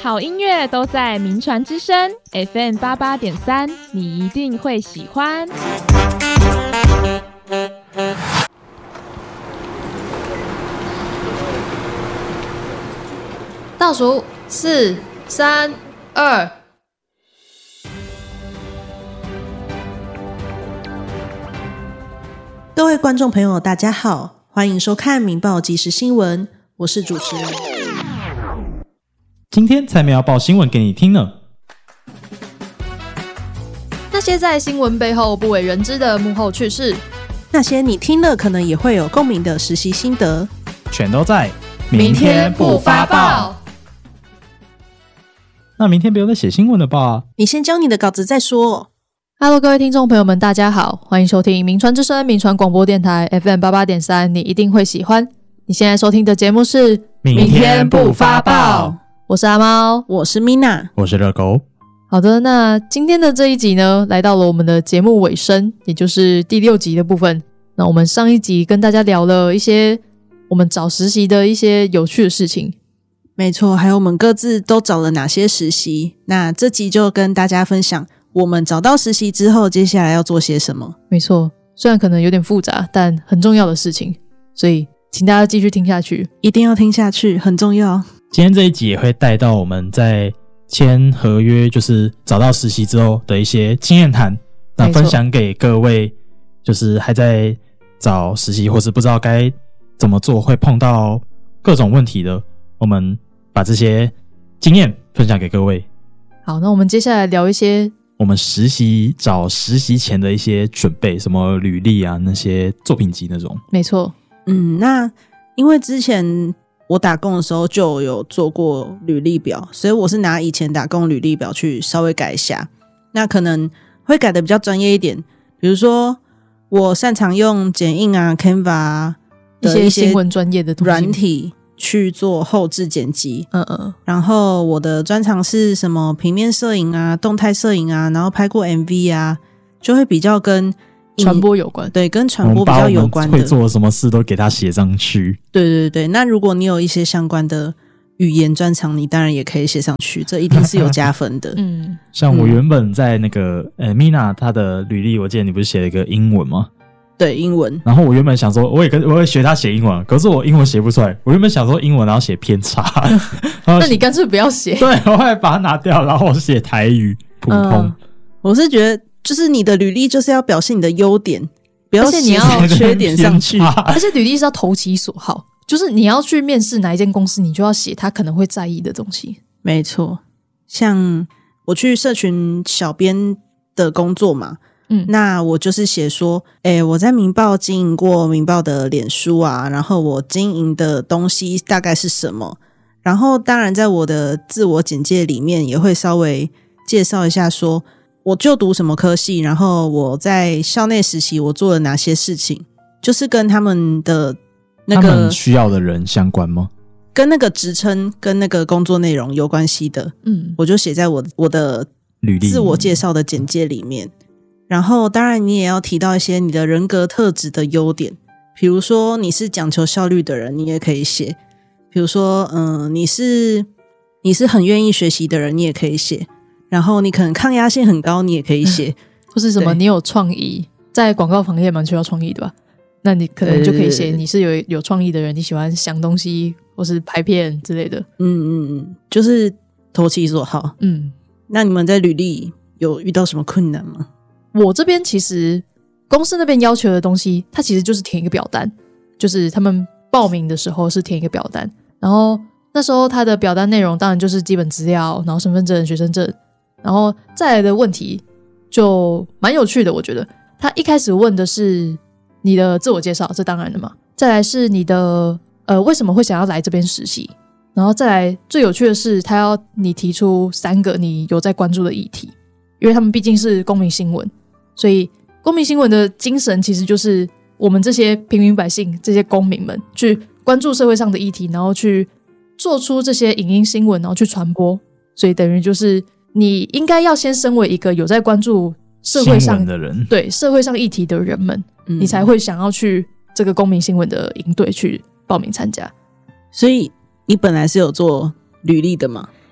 好音乐都在名传之声 FM88.3， 你一定会喜欢。 倒数4、3、2。 各位观众朋友大家好，欢迎收看民报即时新闻，我是主持人。 今天才没要报新闻给你听呢。 那些在新闻背后不为人知的幕后趣事， 那些你听了可能也会有共鸣的实习心得， 全都在明天不发报。 那明天不用再写新闻了吧？ 你先交你的稿子再说。 Hello， 各位听众朋友们，大家好，欢迎收听名传之声名传广播电台 FM88.3， 你一定会喜欢。你现在收听的节目是明天不发报。 我是阿猫， 我是 Mina， 我是热狗。 好的，那今天的这一集呢，来到了我们的节目尾声，也就是第6集的部分。那我们上一集跟大家聊了一些我们找实习的一些有趣的事情。 没错，还有我们各自都找了哪些实习。那这集就跟大家分享我们找到实习之后接下来要做些什么。 没错，虽然可能有点复杂，但很重要的事情，所以请大家继续听下去， 一定要听下去，很重要。 今天这一集也会带到我们在签合约，就是找到实习之后的一些经验谈，那分享给各位就是还在找实习或是不知道该怎么做，会碰到各种问题的，我们把这些经验分享给各位。 好，那我们接下来聊一些我们找实习前的一些准备，什么履历啊，那些作品集那种。 没错。 那因为之前我打工的时候就有做过履历表，所以我是拿以前打工履历表去稍微改一下，那可能会改的比较专业一点，比如说我擅长用剪映啊 Canva 啊的一些新闻专业的软体去做后置剪辑。然后我的专长是什么平面摄影啊，动态摄影啊，然后拍过 MV 啊，就会比较跟传播有关。 对，跟传播比较有关的， 会做什么事都给他写上去。 对对对，那如果你有一些相关的语言专长，你当然也可以写上去，这一定是有加分的。 像我原本在那个Mina 她的履历，我记得你不是写了一个英文吗？ 对，英文。 然后我原本想说我会学他写英文，可是我英文写不出来。我原本想说英文然后写偏差那你干脆不要写。 对，我后来把它拿掉，然后我写台语普通。 我是觉得就是你的履历就是要表现你的优点，不要写缺点上去。 而且履历是要投其所好，就是你要去面试哪一间公司，你就要写他可能会在意的东西。 没错，像我去社群小编的工作嘛，那我就是写说我在民报经营过民报的脸书啊，然后我经营的东西大概是什么，然后当然在我的自我简介里面也会稍微介绍一下说我就读什么科系，然后我在校内实习我做了哪些事情，就是跟他们的那个他们需要的人相关吗？ 跟那个职称跟那个工作内容有关系的。我就写在我的履历自我介绍的简介里面。然后当然你也要提到一些你的人格特质的优点，比如说你是讲求效率的人，你也可以写。比如说你是很愿意学习的人，你也可以写。然后你可能抗压性很高，你也可以写。 或是什么你有创意，在广告行业蛮需要创意的吧，那你可能就可以写你是有创意的人，你喜欢想东西或是拍片之类的。 就是投其所好。那你们在履历有遇到什么困难吗？ 我这边其实公司那边要求的东西，它其实就是填一个表单，就是他们报名的时候是填一个表单，然后那时候他的表单内容当然就是基本资料，然后身份证、学生证，然后再来的问题就蛮有趣的。我觉得他一开始问的是你的自我介绍，这当然的嘛，再来是你的为什么会想要来这边实习，然后再来最有趣的是他要你提出3个你有在关注的议题，因为他们毕竟是公民新闻，所以公民新闻的精神其实就是我们这些平民百姓，这些公民们去关注社会上的议题，然后去做出这些影音新闻，然后去传播。所以等于就是你应该要先身为一个有在关注社会上的人， 对社会上议题的人们，你才会想要去这个公民新闻的营队去报名参加。 所以你本来是有做履历的吗？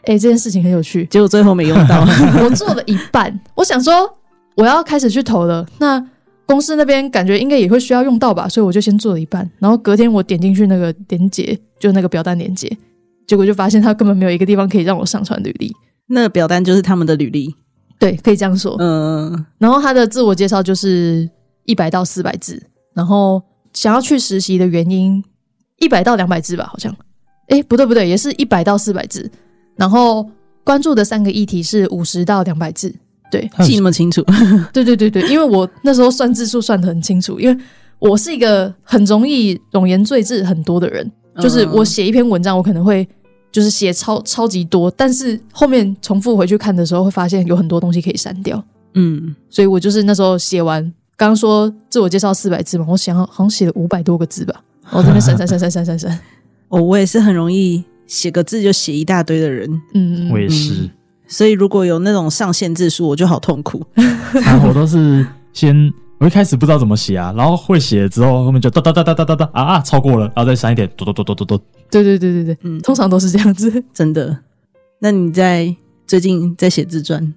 这件事情很有趣， 结果最后没用到。 我做了一半，我想说我要开始去投了，那公司那边感觉应该也会需要用到吧，所以我就先做了一半，然后隔天我点进去那个连结，就那个表单连结，结果就发现他根本没有一个地方可以让我上传履历， 那个表单就是他们的履历， 对，可以这样说。然后他的自我介绍就是100到400字，然后想要去实习的原因100到200字吧，好像不对，也是100到400字，然后关注的3个议题是50到200字，对， 记那么清楚。 对，因为我那时候算字数算得很清楚，因为我是一个很容易冗言赘字很多的人，就是我写一篇文章我可能会就是写超级多，但是后面重复回去看的时候会发现有很多东西可以删掉，所以我就是那时候写完刚刚说自我介绍400字嘛，我想好像写了500多个字吧，我这边删我也是很容易写个字就写一大堆的人， 我也是， 所以如果有那种上限字数我就好痛苦。 我都是我一开始不知道怎么写啊，然后会写了之后后面就哒超过了，然后再删一点， 对，通常都是这样子， 真的。那你最近在写自传？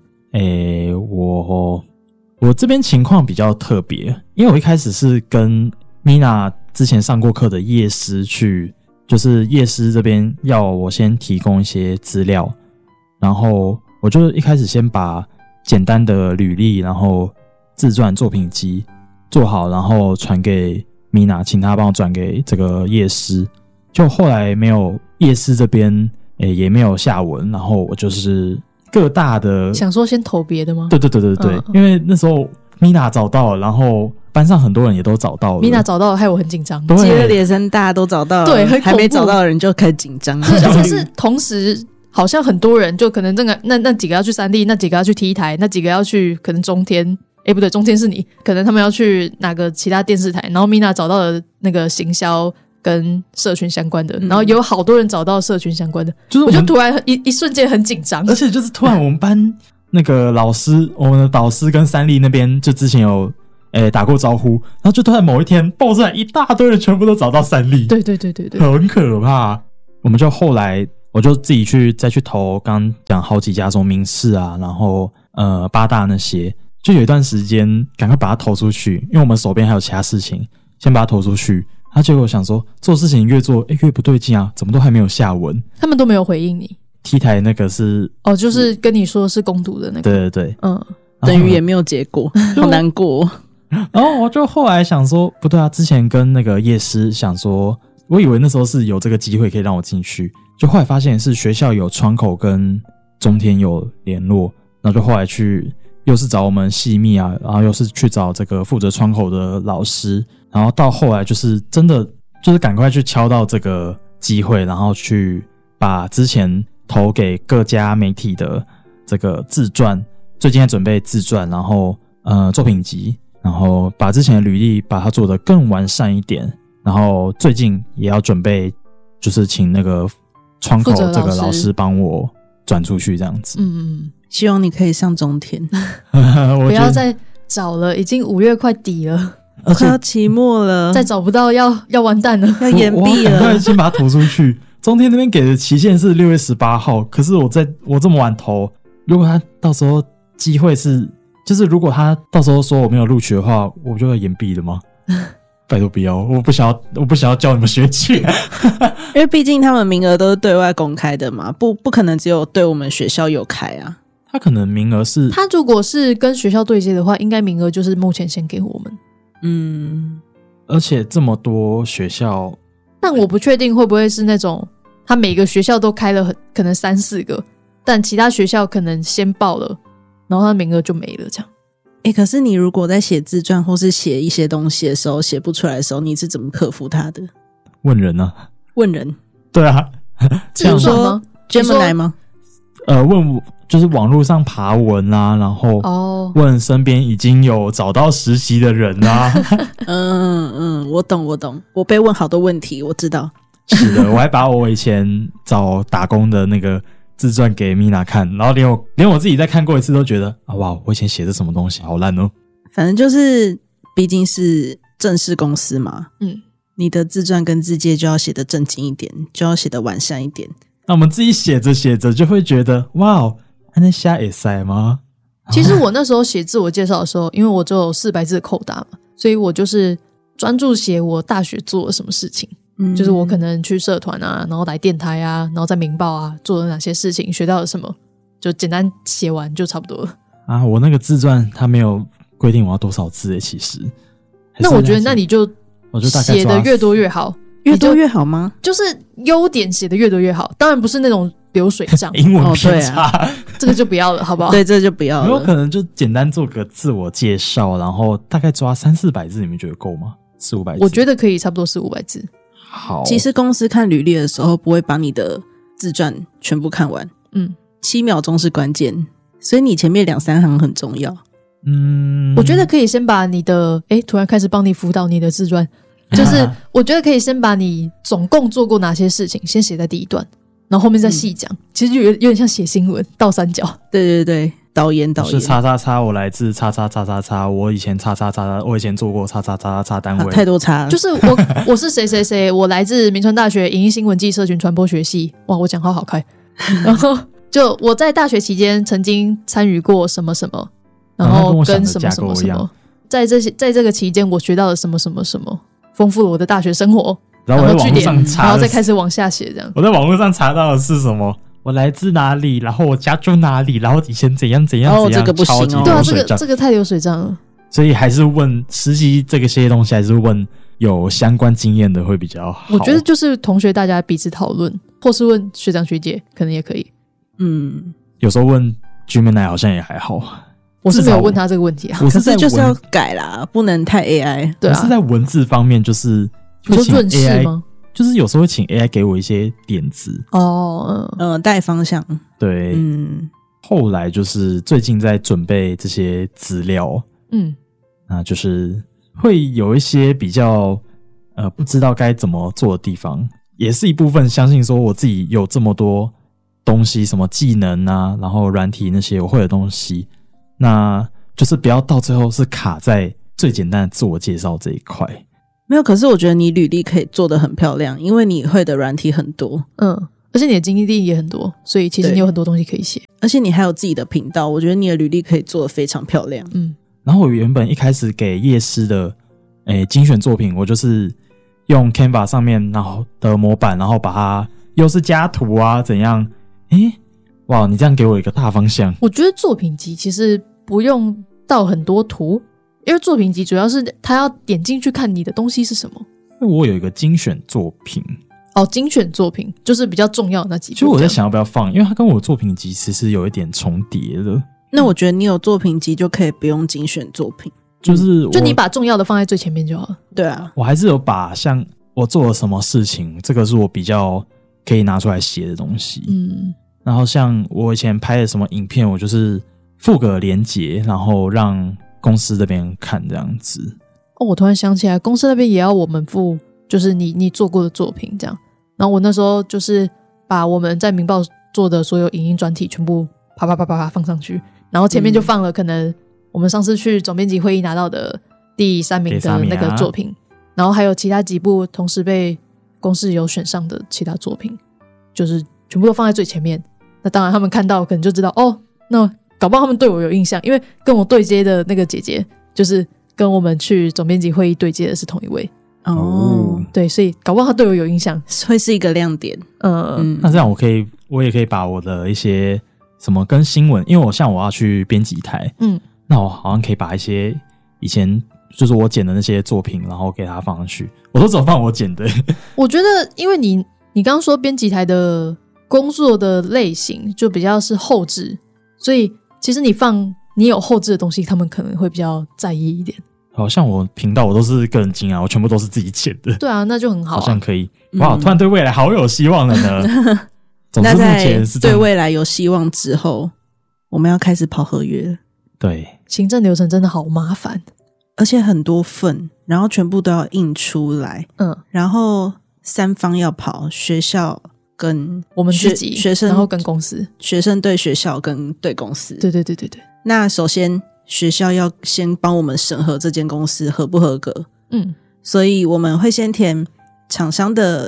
我这边情况比较特别，因为我一开始是跟 Mina 之前上过课的业师去，就是业师这边要我先提供一些资料，然后我就一开始先把简单的履历，然后自传作品集做好，然后传给 Mina， 请他帮我转给这个业师。就后来没有业师这边也没有下文，然后我就是各大的想说先投别的吗？ 对，因为那时候 Mina 找到了，然后班上很多人也都找到了。 Mina 找到了，害我很紧张。 接二连三，大家都找到了， 对，很恐怖。 还没找到的人就开始紧张。 对，而且是同时，好像很多人就可能那几个要去3立，那几个要去 T 台，那几个要去可能中天。不对，中天是你，可能他们要去哪个其他电视台，然后 Mina 找到了那个行销跟社群相关的，然后有好多人找到社群相关的，就是我就突然一瞬间很紧张， 而且就是突然我们班那个老师，我们的导师跟3立那边就之前有打过招呼，然后就突然某一天爆出来一大堆人全部都找到3立， 对， 很可怕。我们就后来我就自己再去投，刚刚讲好几家什么民视啊，然后八大那些。就有一段时间赶快把它投出去，因为我们手边还有其他事情，先把它投出去。结果想说做事情越做越不对劲啊，怎么都还没有下文， 他们都没有回应你。 T 台那个是就是跟你说是攻读的那个， 对， 等于也没有结果，好难过。 然后我就后来想说不对啊，之前跟那个业师想说，我以为那时候是有这个机会可以让我进去，就后来发现是学校有窗口跟中天有联络，然后就后来去又是找我们系秘啊，然后又是去找这个负责窗口的老师，然后到后来就是真的就是赶快去敲到这个机会，然后去把之前投给各家媒体的这个自传，最近在准备自传，然后作品集，然后把之前的履历把它做得更完善一点，然后最近也要准备就是请那个窗口这个老师帮我转出去这样子。 希望你可以上中天。 不要再找了，已经5月快底了， 快要期末了， 再找不到要完蛋了， 要延毕了。 赶快先把它投出去。中天那边给的期限是6月18号，可是我这么晚投，如果他到时候机会就是如果他到时候说我没有录取的话，我就要延毕了吗？拜托不要，我不想要叫你们学去。 因为毕竟他们名额都是对外公开的嘛，不可能只有对我们学校有开啊。 他可能名额是， 他如果是跟学校对接的话，应该名额就是目前先给我们。 而且这么多学校， 但我不确定会不会是那种他每个学校都开了可能3-4个，但其他学校可能先报了，然后他名额就没了这样。 可是你如果在写自传或是写一些东西的时候写不出来的时候，你是怎么克服它的？ 问人啊。 问人？ 对啊。 这样说 Gemini 吗？ 问就是网络上爬文啊，然后问身边已经有找到实习的人啊。 我懂，我被问好多问题，我知道。 是的，我还把我以前找打工的那个自传给 Mina 看，然后连我自己再看过一次都觉得哇，我以前写的什么东西好烂哦。 反正就是毕竟是正式公司嘛，你的自传跟自介就要写得正经一点，就要写得完善一点， 那我们自己写着写着就会觉得，哇，那下会塞吗？ 其实我那时候写自我介绍的时候，因为我只有400字的扣打嘛，所以我就是专注写我大学做了什么事情。就是我可能去社团啊，然后来电台啊，然后在明报啊做了哪些事情，学到了什么，就简单写完就差不多了。啊， 我那个自传它没有规定我要多少字诶，其实。 那我觉得那你就写的越多越好。 越多越好吗？ 就是优点写的越多越好，当然不是那种流水账英文偏差， 这个就不要了，好不好？ 对，这就不要了。 有可能就简单做个自我介绍，然后大概抓300-400字，你们觉得够吗？400-500字？ 我觉得可以，差不多400-500字。 好， 其实公司看履历的时候，不会把你的自传全部看完，7秒钟是关键，所以你前面2-3行很重要。 我觉得可以先把你的突然开始帮你辅导你的自传。就是我觉得可以先把你总共做过哪些事情先写在第一段，然后后面再细讲，其实就有点像写新闻倒三角。对对对，导言是叉叉叉，我来自叉叉叉叉叉，我以前叉叉叉叉，我以前做过叉叉叉叉单位， 太多叉了。 就是我是谁谁谁，我来自民传大学影音新闻暨社群传播学系。哇，我讲话好开。然后就我在大学期间曾经参与过什么什么，然后跟什么什么什么，在这个期间我学到了什么什么什么。丰富了我的大学生活， 然后我在网络上查， 然后再开始往下写，这样。 我在网络上查到的是什么？我来自哪里？然后我家住哪里？然后以前怎样怎样怎样？ 这个不行哦。 对啊，这个太流水账了。 所以还是问实习这些东西，还是问有相关经验的会比较好。 我觉得就是同学大家彼此讨论，或是问学长学姐，可能也可以。 有时候问 Gemini 好像也还好。 我是没有问他这个问题啊， 我是就是要改啦，不能太 AI。 对啊， 我是在文字方面就是会请 AI 吗？ 就是有时候会请 AI 给我一些点子带方向。 对，后来就是最近在准备这些资料，那就是会有一些比较不知道该怎么做的地方，也是一部分相信说我自己有这么多东西，什么技能啊，然后软体那些我会的东西。那就是不要到最后是卡在最简单的自我介绍这一块。 没有，可是我觉得你履历可以做得很漂亮，因为你会的软体很多， 而且你的经历也很多，所以其实你有很多东西可以写， 而且你还有自己的频道，我觉得你的履历可以做得非常漂亮。 然后我原本一开始给业师的精选作品，我就是用 Canva 上面然后的模板，然后把它又是加图啊怎样，哇，你这样给我一个大方向。 我觉得作品集其实不用到很多图，因为作品集主要是他要点进去看你的东西是什么。 因为我有一个精选作品。 精选作品就是比较重要的那几部。 其实我在想要不要放，因为它跟我作品集其实有一点重叠的。 那我觉得你有作品集就可以不用精选作品， 就你把重要的放在最前面就好了。 对啊， 我还是有把像我做了什么事情，这个是我比较可以拿出来写的东西。然后像我以前拍的什么影片，我就是附个连结，然后让公司那边看这样子。 我突然想起来，公司那边也要我们附，就是你做过的作品这样。然后我那时候就是把我们在明报做的所有影音专题全部啪放上去，然后前面就放了可能我们上次去总编辑会议拿到的第3名的那个作品，然后还有其他几部同时被公司有选上的其他作品，就是全部都放在最前面。那当然他们看到可能就知道那搞不好他们对我有印象，因为跟我对接的那个姐姐就是跟我们去总编辑会议对接的是同一位。对，所以搞不好他对我有印象， 会是一个亮点。 那这样我也可以把我的一些什么跟新闻，因为我要去编辑台，那我好像可以把一些以前就是我剪的那些作品，然后给它放上去。我都只有放我剪的。 我觉得因为你刚刚说编辑台的工作的类型就比较是后制，所以其实你有后制的东西，他们可能会比较在意一点。 好像我频道我都是个人经啊，我全部都是自己剪的。 对啊，那就很好好像可以。哇，突然对未来好有希望了呢。总之目前是对未来有希望之后，我们要开始跑合约了。 对， 行政流程真的好麻烦， 而且很多份，然后全部都要印出来。然后3方要跑，学校跟我们自己学生， 然后跟公司， 学生对学校跟对公司。 对。 那首先学校要先帮我们审核这间公司合不合格。所以我们会先填厂商的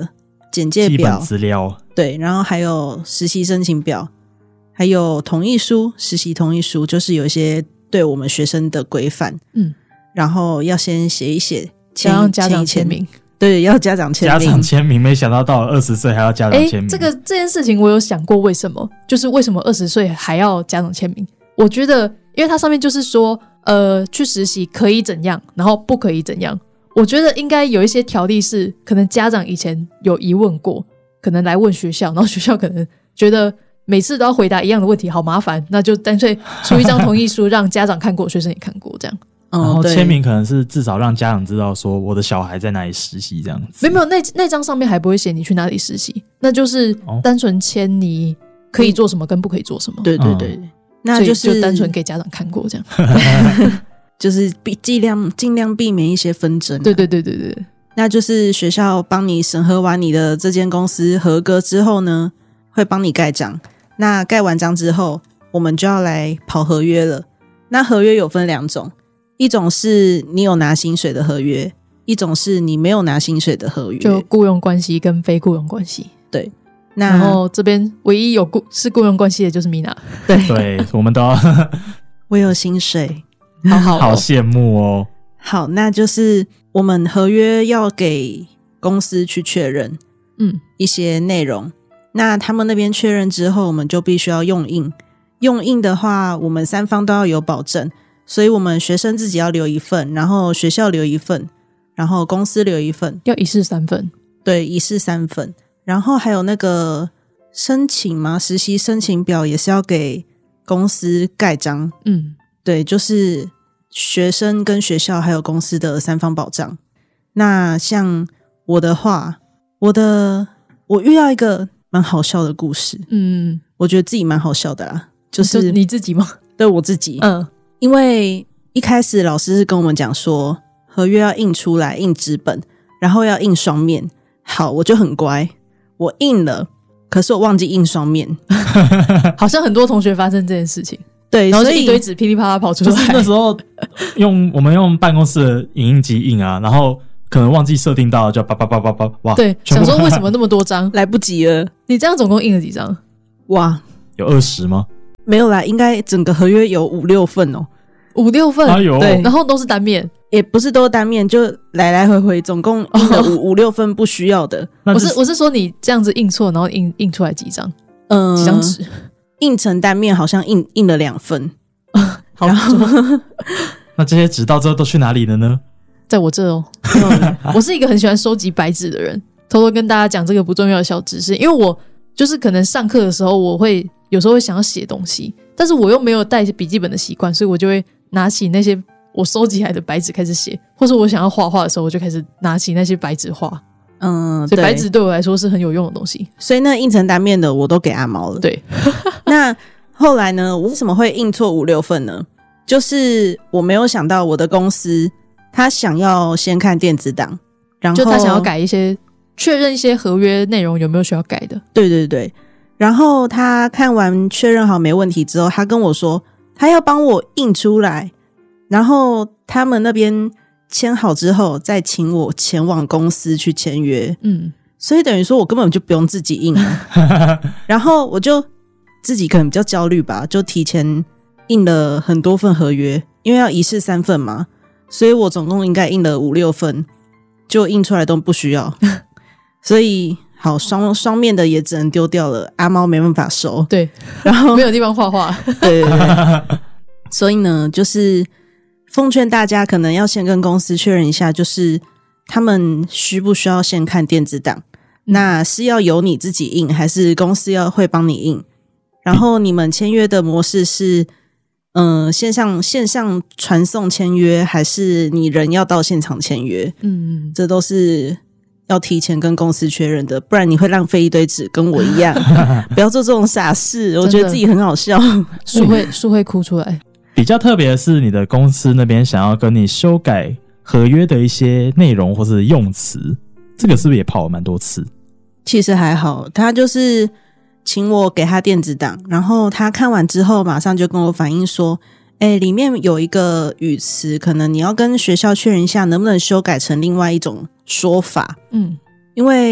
简介表、 基本资料， 对，然后还有实习申请表，还有同意书、实习同意书，就是有一些对我们学生的规范。然后要先写一写， 要让家长签名。 对，要家长签名。 家长签名，没想到到了20岁还要家长签名。 这件事情我有想过，为什么？就是为什么20岁还要家长签名？我觉得，因为它上面就是说，去实习可以怎样，然后不可以怎样。我觉得应该有一些条例是，可能家长以前有疑问过，可能来问学校，然后学校可能觉得每次都要回答一样的问题，好麻烦，那就干脆出一张同意书，让家长看过，学生也看过，这样。 然后签名可能是至少让家长知道说我的小孩在哪里实习这样子。 没有，那张上面还不会写你去哪里实习，那就是单纯签你可以做什么跟不可以做什么。 对对对，那就单纯给家长看过这样。 就是尽量避免一些纷争。 对对对对对， 那就是学校帮你审核完你的这间公司合格之后呢，会帮你盖章。那盖完章之后，我们就要来跑合约了。那合约有分2种。一种是你有拿薪水的合约，一种是你没有拿薪水的合约， 就雇佣关系跟非雇佣关系。 对， 然后这边唯一有是雇佣关系的就是 Mina。 对，我们都要我有薪水， 好羡慕哦。 好，那就是我们合约要给公司去确认，一些内容。那他们那边确认之后，我们就必须要用印。用印的话，我们3方都要有保证。所以我们学生自己要留1份，然后学校留1份，然后公司留1份， 要1式3份。 对，1式3份。然后还有那个申请嘛，实习申请表也是要给公司盖章。对，就是学生跟学校还有公司的3方保障。那像我的话，我遇到一个蛮好笑的故事。我觉得自己蛮好笑的啦，就是你自己吗？ 对，我自己。因为一开始老师是跟我们讲说，合约要印出来，印纸本，然后要印双面。好，我就很乖，我印了，可是我忘记印双面。 好像很多同学发生这件事情。 对， 然后就一堆纸噼里啪啦跑出来。 就是那时候我们用办公室的影印机印啊，然后可能忘记设定到，就叭叭叭叭叭，哇！ 对，想说为什么那么多张， 来不及了。 你这样总共印了几张？ 哇， 有20吗？ 没有啦，应该整个合约有5-6份哦 ，5-6份， 哎呦， 对，然后都是单面， 也不是都是单面，就来来回回，总共印了5-6份不需要的。 我是说你这样子印错，然后印出来几张？几张纸？ 印成单面好像印了2份， 好多。 那这些纸到最后都去哪里了呢？ 在我这哦。我是一个很喜欢收集白纸的人，偷偷跟大家讲这个不重要的小知识，因为我就是可能上课的时候我会有时候会想要写东西，但是我又没有带笔记本的习惯，所以我就会拿起那些我收集来的白纸开始写，或是我想要画画的时候，我就开始拿起那些白纸画。所以白纸对我来说是很有用的东西。 所以那印成单面的我都给阿毛了。 对， 那后来呢？我为什么会印错5-6份呢？就是我没有想到我的公司他想要先看电子档，然后就他想要改一些，确认一些合约内容有没有需要改的。 对对对。然后他看完确认好没问题之后，他跟我说他要帮我印出来，然后他们那边签好之后再请我前往公司去签约。所以等于说我根本就不用自己印了。然后我就自己可能比较焦虑吧，就提前印了很多份合约，因为要1式3份嘛，所以我总共应该印了5-6份，就印出来都不需要。所以好，双面的也只能丢掉了，阿猫没办法收。 对， 然后没有地方画画。 对对对。所以呢，就是奉劝大家可能要先跟公司确认一下，就是他们需不需要先看电子档，那是要由你自己印还是公司会帮你印，然后你们签约的模式是线上传送签约，还是你人要到现场签约。这都是要提前跟公司确认的，不然你会浪费一堆纸，跟我一样。不要做这种傻事，我觉得自己很好笑。 树会哭出来。 比较特别的是，你的公司那边想要跟你修改合约的一些内容或是用词，这个是不是也跑了蛮多次？ 其实还好，他就是请我给他电子档，然后他看完之后马上就跟我反映说，里面有一个语词，可能你要跟学校确认一下能不能修改成另外一种说法。因为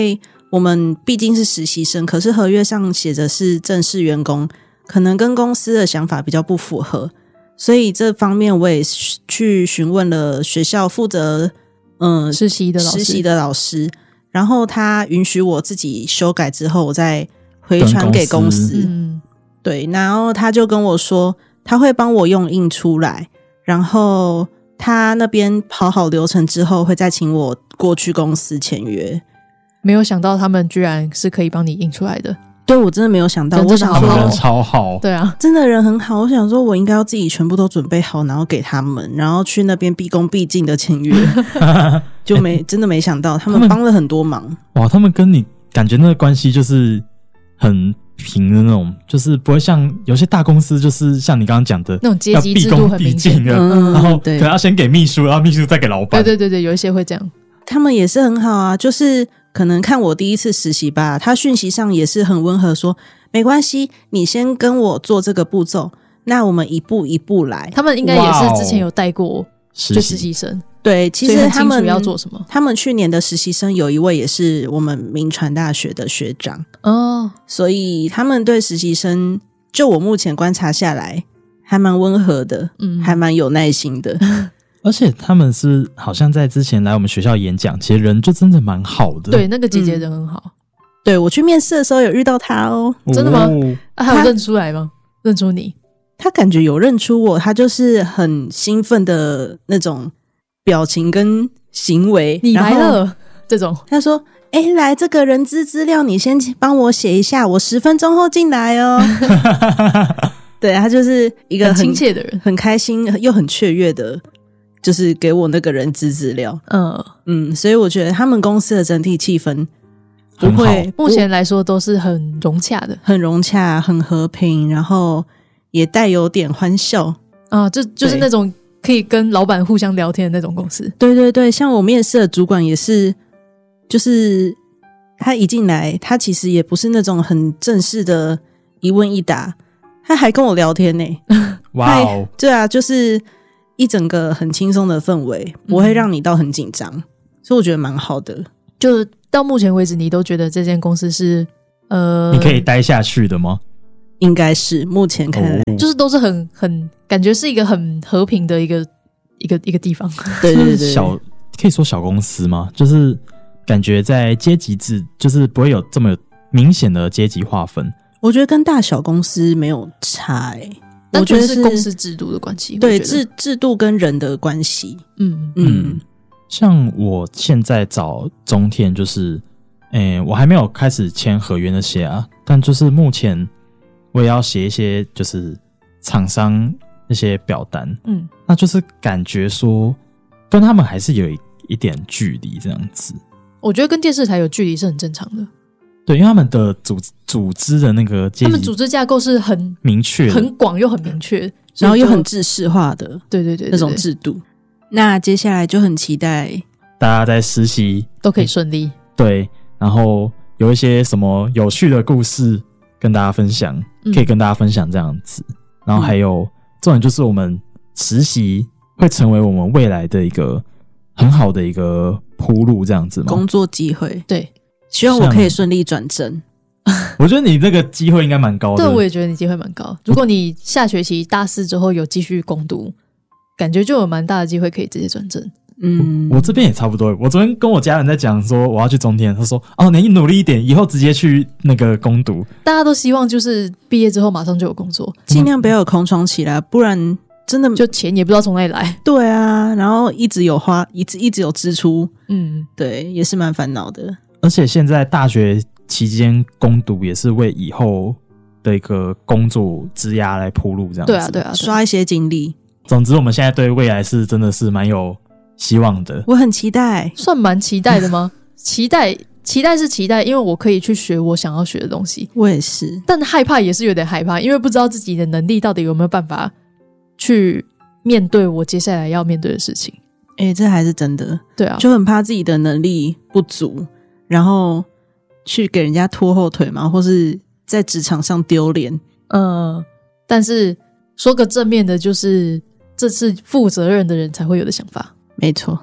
我们毕竟是实习生，可是合约上写着是正式员工，可能跟公司的想法比较不符合，所以这方面我也去询问了学校负责实习的老师，然后他允许我自己修改之后我再回传给公司。对，然后他就跟我说他会帮我用印出来，然后他那边跑好流程之后会再请我过去公司签约。 没有想到他们居然是可以帮你印出来的。 对，我真的没有想到， 我想说他们人超好， 对啊， 真的人很好。我想说我应该要自己全部都准备好，然后给他们，然后去那边毕恭毕敬的签约就真的没想到他们帮了很多忙。 哇，他们跟你感觉那个关系就是很平的那种，就是不会像有些大公司就是像你刚刚讲的那种阶级制度很明显的，然后可能要先给秘书，然后秘书再给老板。 对，有一些会这样。 他们也是很好啊，就是可能看我第一次实习吧，他讯息上也是很温和说没关系，你先跟我做这个步骤，那我们一步一步来。 他们应该也是之前有带过就实习生。 对，其实他们要做什么？ 他们去年的实习生有一位也是我们民传大学的学长哦，所以他们对实习生，就我目前观察下来，还蛮温和的，还蛮有耐心的。 而且他们是好像在之前来我们学校演讲，其实人就真的蛮好的。 对，那个姐姐人很好。 对，我去面试的时候有遇到她哦。 真的吗？还有认出来吗？认出你？ 他感觉有认出我，他就是很兴奋的那种表情跟行为。 你来了这种。 他说来这个人资资料你先帮我写一下，我10分钟后进来哦。对，他就是一个很亲切的人， 很开心又很雀跃的，就是给我那个人资料。所以我觉得他们公司的整体气氛不会， 目前来说都是很融洽的， 很融洽，很和平，然后也带有点欢笑啊，就是那种可以跟老板互相聊天的那种公司。 对，像我面试的主管也是，就是他一进来，他其实也不是那种很正式的一问一答，他还跟我聊天呢。 哇哦， 对啊，就是一整个很轻松的氛围，不会让你到很紧张，所以我觉得蛮好的。 就到目前为止，你都觉得这间公司是你可以待下去的吗？ 应该是目前看来， 就是都是很感觉是一个很和平的一个地方。 对， 可以说小公司吗？就是感觉在阶级制，就是不会有这么明显的阶级划分。 我觉得跟大小公司没有差我觉得是公司制度的关系。 对，制度跟人的关系。 像我现在找中天，就是我还没有开始签合约那些啊，但就是目前我也要写一些就是厂商那些表单，那就是感觉说跟他们还是有一点距离这样子。 我觉得跟电视台有距离是很正常的。 对，因为他们的组织的那个阶级， 他们组织架构是很明确、 很广又很明确， 然后又很制式化的， 对， 那种制度。那接下来就很期待大家在实习都可以顺利。 对，然后有一些什么有趣的故事跟大家分享，可以跟大家分享这样子。然后还有重点就是我们实习会成为我们未来的一个很好的一个铺路，这样子吗？ 工作机会， 对， 希望我可以顺利转正。 我觉得你这个机会应该蛮高的。 对，我也觉得你机会蛮高。如果你下学期大4之后有继续攻读，感觉就有蛮大的机会可以直接转正。 我这边也差不多。我昨天跟我家人在讲说我要去中天，他说你努力一点，以后直接去那个攻读。 大家都希望就是毕业之后马上就有工作， 尽量不要有空窗期啦，不然真的就钱也不知道从哪里来。 对啊，然后一直有花，一直有支出，对，也是蛮烦恼的。 而且现在大学期间攻读也是为以后的一个工作职涯来铺路，这样子。 对啊， 刷一些经历。 总之我们现在对未来是真的是蛮有希望的。 我很期待。 算蛮期待的吗？期待是期待，因为我可以去学我想要学的东西。 我也是， 但害怕也是有点害怕，因为不知道自己的能力到底有没有办法去面对我接下来要面对的事情。 这还是真的。 对啊， 就很怕自己的能力不足，然后去给人家拖后腿嘛，或是在职场上丢脸。 但是说个正面的，就是这是负责任的人才会有的想法。 没错。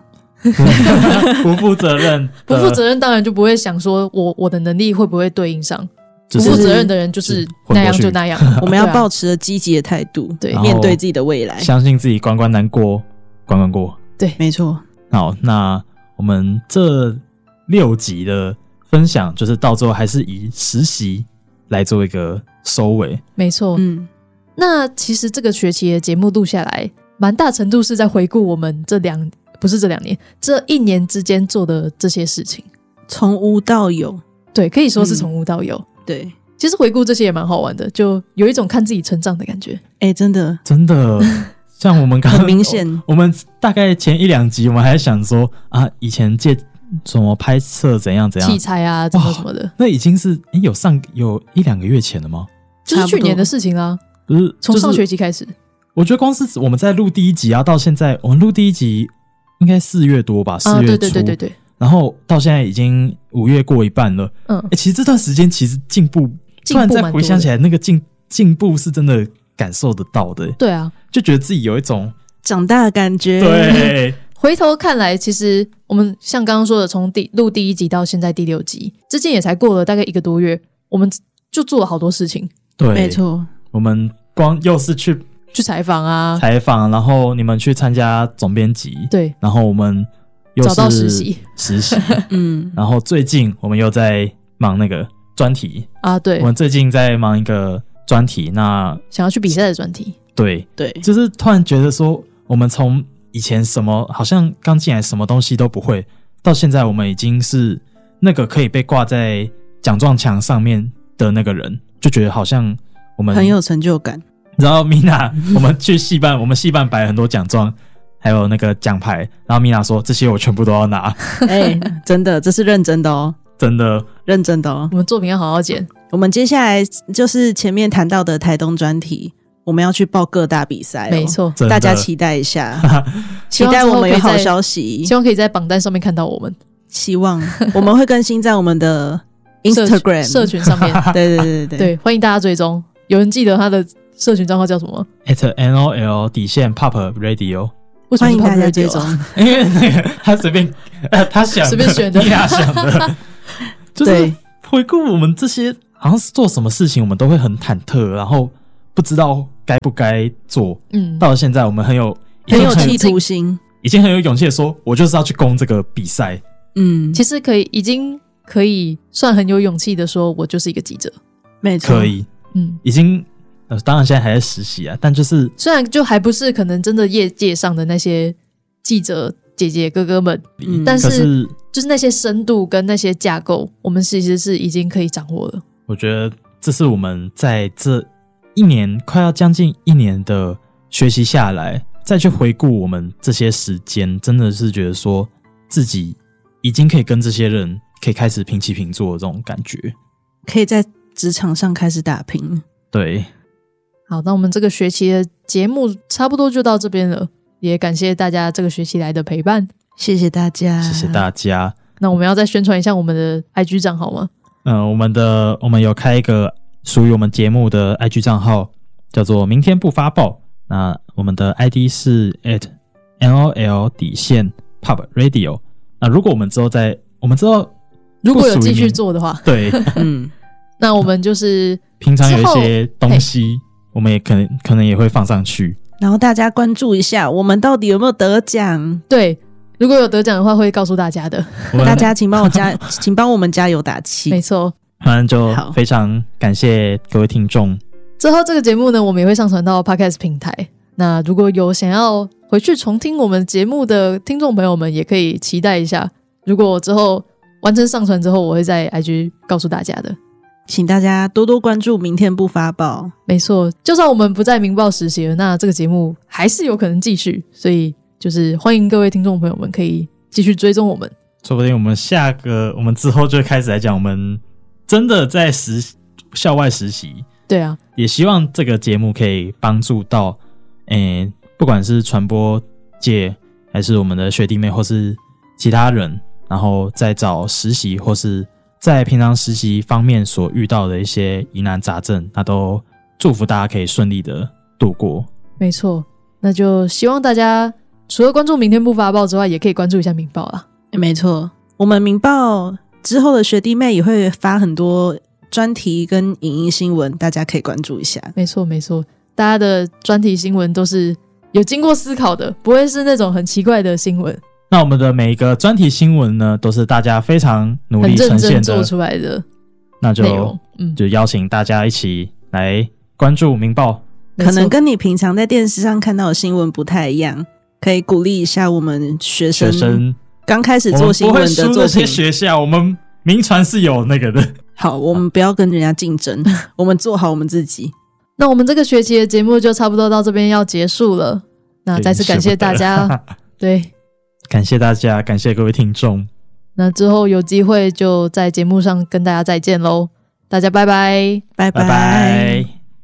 不负责任， 不负责任当然就不会想说我的能力会不会对应上。不负责任的人就是那样就那样。 我们要抱持着积极的态度， 对， 面对自己的未来， 相信自己关关难过关关过。 对， 没错。 好，那我们这6集的分享就是到最后还是以实习来做一个收尾。 没错。那其实这个学期的节目录下来蛮大程度是在回顾我们这1年之间做的这些事情， 从无到有。 对，可以说是从无到有。 对， 其实回顾这些也蛮好玩的，就有一种看自己成长的感觉。 真的像我们刚刚很明显， 我们大概前1-2集我们还想说啊，以前借什么拍摄怎样器材啊什么什么的， 那已经是有1-2个月前了吗？ 就是去年的事情啦。 不是， 从上学期开始。 我觉得光是我们在录第1集到现在，我们录第1集应该4月多吧，4月初。 对。 然后到现在已经5月过一半了。其实这段时间其实进步突然再回想起来，那个进步是真的感受得到的。 对啊， 就觉得自己有一种长大的感觉。 对， 回头看来，其实我们像刚刚说的，从录第1集到现在第6集之间也才过了大概1个多月，我们就做了好多事情。 对， 没错。 我们光又是去采访啊， 然后你们去参加总编辑， 对， 然后我们又是找到实习然后最近我们又在忙那个专题啊，对， 我们最近在忙一个专题，那想要去比赛的专题。 对， 就是突然觉得说，我们从以前什么好像刚进来什么东西都不会，到现在我们已经是那个可以被挂在奖状墙上面的那个人，就觉得好像我们很有成就感。 然后米娜，我们去系办，我们系办摆了很多奖状，还有那个奖牌。然后米娜说：“这些我全部都要拿。” 真的，这是认真的哦， 真的认真的哦。 我们作品要好好剪。我们接下来就是前面谈到的台东专题，我们要去报各大比赛。 没错， 大家期待一下，期待我们有好消息， 希望可以在榜单上面看到我们。 希望我们会更新在我们的 Instagram 社群上面。对，欢迎大家追踪。有人记得他的社群账号叫什么 ？@NOL_Pop Radio。 欢迎大家追踪， 因为那个他随便他想随便选的， 他想的，就是回顾我们这些好像是做什么事情，我们都会很忐忑，然后不知道该不该做。到了现在，我们很有企图心， 已经很有勇气的说，我就是要去攻这个比赛。 其实已经可以算很有勇气的说，我就是一个记者。 没错， 可以。已经当然现在还在实习啊，但就是虽然就还不是可能真的业界上的那些记者姐姐哥哥们，但是就是那些深度跟那些架构，我们其实是已经可以掌握了。 我觉得这是我们在这1年快要将近1年的学习下来，再去回顾我们这些时间，真的是觉得说自己已经可以跟这些人可以开始平起平坐的这种感觉， 可以在职场上开始打拼。 对， 好，那我们这个学期的节目差不多就到这边了，也感谢大家这个学期来的陪伴。 谢谢大家， 谢谢大家。 那我们要再宣传一下我们的 IG 账号吗？ 我们有开一个属于我们节目的 IG 账号，叫做明天不发报。那我们的 ID 是 @NOL_Pop Radio。那如果我们之后如果有继续做的话， 对， 那我们就是平常有一些东西，我们也可能也会放上去， 然后大家关注一下，我们到底有没有得奖？ 对，如果有得奖的话，会告诉大家的。 大家请帮我们加油打气。 没错， 反正就非常感谢各位听众。 之后这个节目呢，我们也会上传到 Podcast 平台。那如果有想要回去重听我们节目的听众朋友们，也可以期待一下。如果之后完成上传之后，我会在 IG 告诉大家的。 请大家多多关注明天不发报。 没错，就算我们不在明报实习了，那这个节目还是有可能继续，所以就是欢迎各位听众朋友们可以继续追踪我们。 说不定我们之后就开始来讲我们真的在校外实习。 对啊， 也希望这个节目可以帮助到不管是传播界还是我们的学弟妹或是其他人，然后再找实习或是在平常实习方面所遇到的一些疑难杂症，那都祝福大家可以顺利的度过。 没错，那就希望大家除了关注明天不发报之外，也可以关注一下明报啦。 没错，我们明报之后的学弟妹也会发很多专题跟影音新闻，大家可以关注一下。 没错没错，大家的专题新闻都是有经过思考的，不会是那种很奇怪的新闻。 那我们的每一个专题新闻呢，都是大家非常努力呈现的， 很认真做出来的。 那就邀请大家一起来关注明报。 可能跟你平常在电视上看到的新闻不太一样，可以鼓励一下我们学生刚开始做新闻的作品。我们不会输那些学校，我们民传是有那个的。 好，我们不要跟人家竞争，我们做好我们自己。 那我们这个学期的节目就差不多到这边要结束了。那再次感谢大家，对， 感谢大家，感谢各位听众。 那之后有机会就在节目上跟大家再见咯，大家拜拜， 拜拜， 拜拜。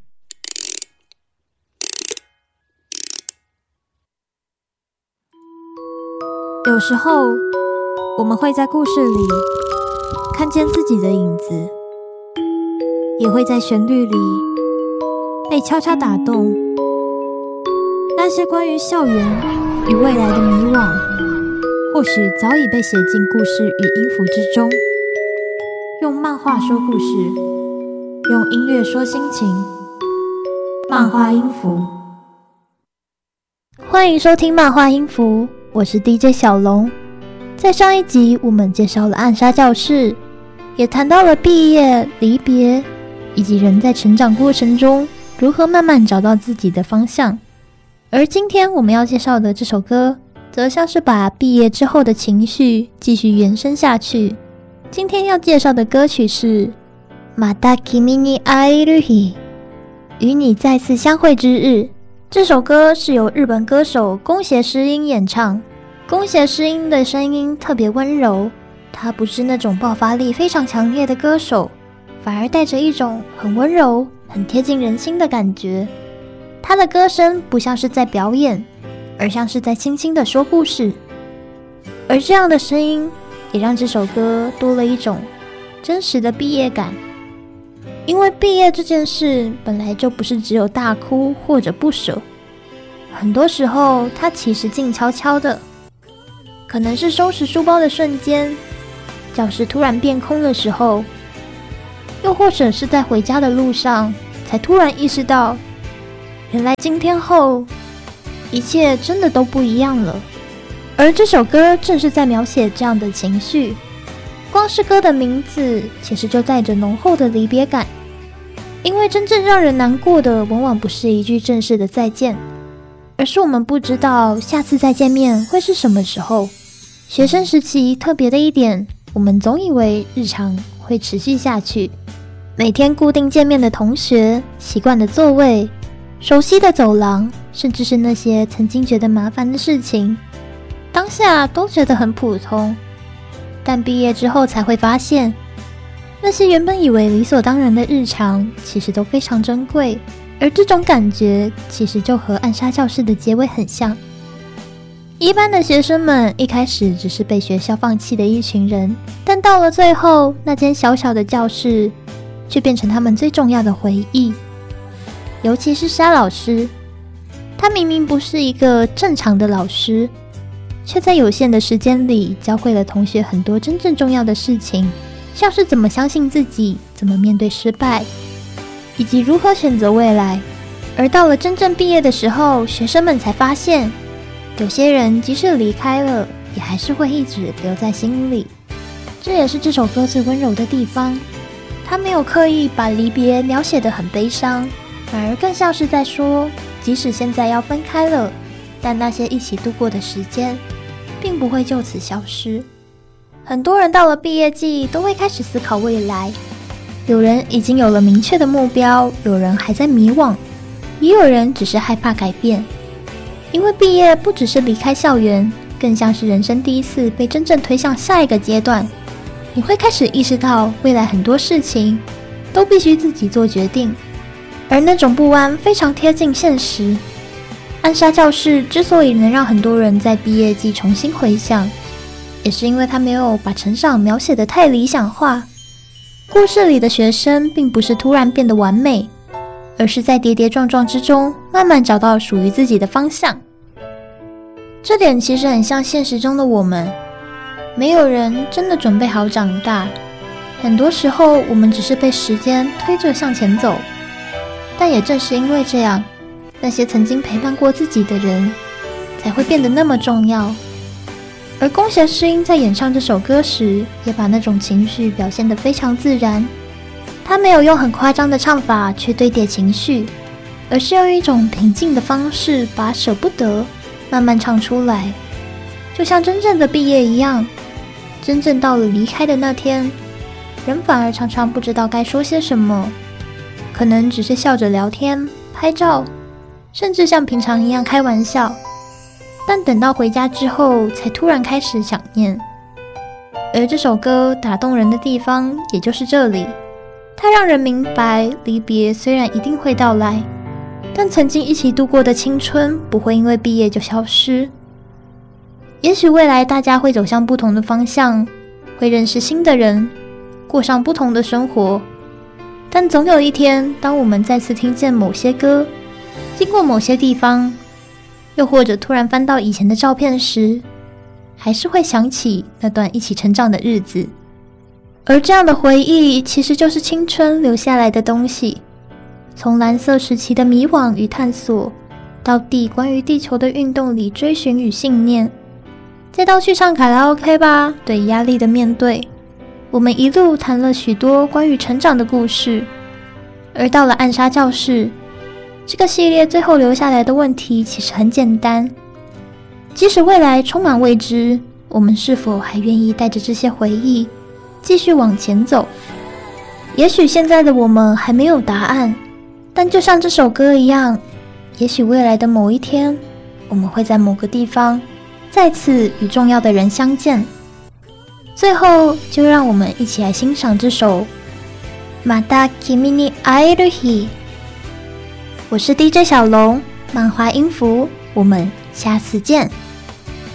有时候我们会在故事里看见自己的影子，也会在旋律里被悄悄打动。那些关于校园与未来的迷惘，或许早已被写进故事与音符之中。用漫画说故事，用音乐说心情。漫画音符，欢迎收听漫画音符，我是 DJ 小龙。在上一集我们介绍了暗杀教室，也谈到了毕业、离别，以及人在成长过程中如何慢慢找到自己的方向。而今天我们要介绍的这首歌，则像是把毕业之后的情绪继续延伸下去。今天要介绍的歌曲是また君に会える日，与你再次相会之日。这首歌是由日本歌手宫胁诗音演唱。宫胁诗音的声音特别温柔，她不是那种爆发力非常强烈的歌手，反而带着一种很温柔、很贴近人心的感觉。她的歌声不像是在表演，而像是在轻轻地说故事。而这样的声音也让这首歌多了一种真实的毕业感。因为毕业这件事本来就不是只有大哭或者不舍，很多时候它其实静悄悄的，可能是收拾书包的瞬间，教室突然变空的时候，又或者是在回家的路上才突然意识到，原来今天后一切真的都不一样了。而这首歌正是在描写这样的情绪，光是歌的名字其实就带着浓厚的离别感。因为真正让人难过的往往不是一句正式的再见，而是我们不知道下次再见面会是什么时候。学生时期特别的一点，我们总以为日常会持续下去，每天固定见面的同学，习惯的座位，熟悉的走廊，甚至是那些曾经觉得麻烦的事情，当下都觉得很普通。但毕业之后才会发现，那些原本以为理所当然的日常其实都非常珍贵。而这种感觉其实就和暗杀教室的结尾很像。一般的学生们一开始只是被学校放弃的一群人，但到了最后，那间小小的教室却变成他们最重要的回忆。尤其是沙老师，他明明不是一个正常的老师，却在有限的时间里教会了同学很多真正重要的事情，像是怎么相信自己，怎么面对失败，以及如何选择未来。而到了真正毕业的时候，学生们才发现，有些人即使离开了，也还是会一直留在心里。这也是这首歌最温柔的地方，他没有刻意把离别描写得很悲伤，反而更像是在说，即使现在要分开了，但那些一起度过的时间并不会就此消失。很多人到了毕业季都会开始思考未来，有人已经有了明确的目标，有人还在迷惘，也有人只是害怕改变。因为毕业不只是离开校园，更像是人生第一次被真正推向下一个阶段。你会开始意识到未来很多事情都必须自己做决定，而那种不安非常贴近现实。暗杀教室之所以能让很多人在毕业季重新回想，也是因为他没有把成长描写得太理想化。故事里的学生并不是突然变得完美，而是在跌跌撞撞之中慢慢找到属于自己的方向。 这点其实很像现实中的我们，没有人真的准备好长大，很多时候我们只是被时间推着向前走。但也正是因为这样，那些曾经陪伴过自己的人才会变得那么重要。而宫胁诗音在演唱这首歌时，也把那种情绪表现得非常自然。他没有用很夸张的唱法去堆叠情绪，而是用一种平静的方式把舍不得慢慢唱出来，就像真正的毕业一样。真正到了离开的那天，人反而常常不知道该说些什么，可能只是笑着聊天、拍照，甚至像平常一样开玩笑，但等到回家之后才突然开始想念。而这首歌打动人的地方也就是这里，它让人明白离别虽然一定会到来，但曾经一起度过的青春不会因为毕业就消失。也许未来大家会走向不同的方向，会认识新的人，过上不同的生活，但总有一天，当我们再次听见某些歌，经过某些地方，又或者突然翻到以前的照片时，还是会想起那段一起成长的日子。而这样的回忆其实就是青春留下来的东西，从蓝色时期的迷惘与探索，到地关于地球的运动里追寻与信念，再到去唱卡拉 OK 吧对压力的面对，我们一路谈了许多关于成长的故事。而到了暗杀教室，这个系列最后留下来的问题其实很简单，即使未来充满未知，我们是否还愿意带着这些回忆继续往前走？也许现在的我们还没有答案，但就像这首歌一样，也许未来的某一天，我们会在某个地方再次与重要的人相见。最后，就让我们一起来欣赏这首また君に会える日。我是 DJ 小龙，漫画音符，我们下次见。